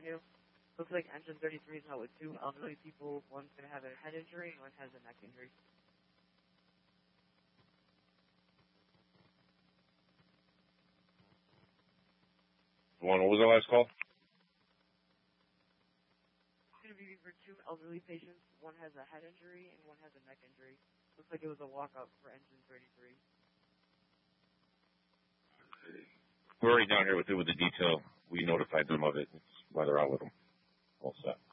Avenue. Looks like engine 33 is out with two elderly people. One's going to have a head injury and one has a neck injury. What was the last call? It's going to be for two elderly patients. One has a head injury and one has a neck injury. Looks like it was a walk-up for engine 33. We're already down here with the detail. We notified them of it. That's why they're out with them. All set.